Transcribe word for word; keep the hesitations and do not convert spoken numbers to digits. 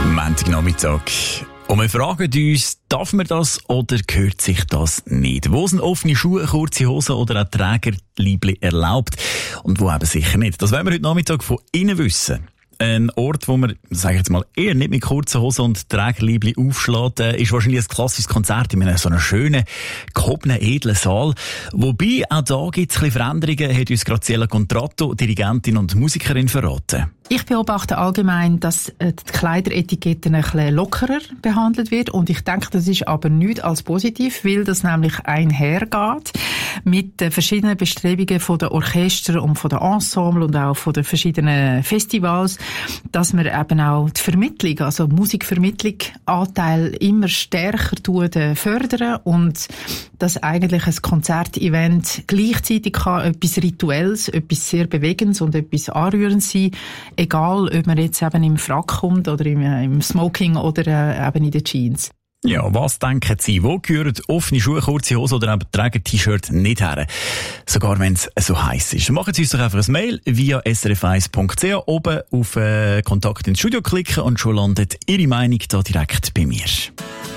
Montagnachmittag. Und wir fragen uns, darf man das oder gehört sich das nicht? Wo sind offene Schuhe, kurze Hosen oder auch Trägerliebli erlaubt? Und wo eben sicher nicht? Das wollen wir heute Nachmittag von Ihnen wissen. Ein Ort, wo man, sage ich jetzt mal, eher nicht mit kurzen Hosen und Trägerliebli aufschlägt, ist wahrscheinlich ein klassisches Konzert in einem so einem schönen, gehobenen, edlen Saal. Wobei, auch da gibt es ein bisschen Veränderungen, hat uns Graziella Contratto, Dirigentin und Musikerin, verraten. Ich beobachte allgemein, dass die Kleideretikette ein bisschen lockerer behandelt wird. Und ich denke, das ist aber nicht als positiv, weil das nämlich einhergeht mit den verschiedenen Bestrebungen von den Orchester und von den Ensemble und auch von den verschiedenen Festivals, dass man eben auch die Vermittlung, also Musikvermittlung, Anteil immer stärker tut, fördern und dass eigentlich ein Konzertevent gleichzeitig kann etwas Rituelles, etwas sehr Bewegendes und etwas Anrührendes sein, egal ob man jetzt eben im Frack kommt oder im, im Smoking oder äh, eben in den Jeans. Ja, was denken Sie? Wo gehören offene Schuhe, kurze Hose oder eben Träger-T-Shirt nicht her? Sogar wenn es so heiß ist. Machen Sie uns doch einfach ein Mail via s r f eins punkt c h, oben auf äh, Kontakt ins Studio klicken und schon landet Ihre Meinung da direkt bei mir.